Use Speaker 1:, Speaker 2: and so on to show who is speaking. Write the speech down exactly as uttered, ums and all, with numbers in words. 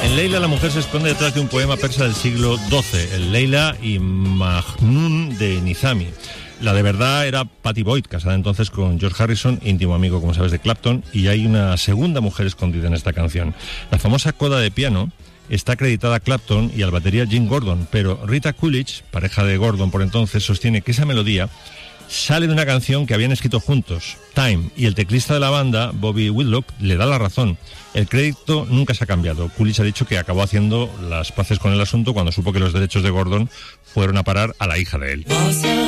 Speaker 1: En Leila la mujer se esconde detrás de un poema persa del siglo doce, el Leila y Majnun de Nizami. La de verdad era Patti Boyd, casada entonces con George Harrison, íntimo amigo, como sabes, de Clapton, y hay una segunda mujer escondida en esta canción. La famosa coda de piano está acreditada a Clapton y al batería Jim Gordon, pero Rita Coolidge, pareja de Gordon por entonces, sostiene que esa melodía sale de una canción que habían escrito juntos, Time, y el teclista de la banda, Bobby Whitlock, le da la razón. El crédito nunca se ha cambiado. Coolidge ha dicho que acabó haciendo las paces con el asunto cuando supo que los derechos de Gordon fueron a parar a la hija de él.